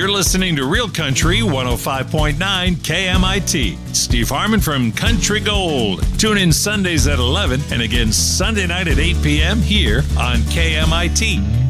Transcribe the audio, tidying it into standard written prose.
You're listening to Real Country 105.9 KMIT. Steve Harmon from Country Gold. Tune in Sundays at 11 and again Sunday night at 8 p.m. here on KMIT.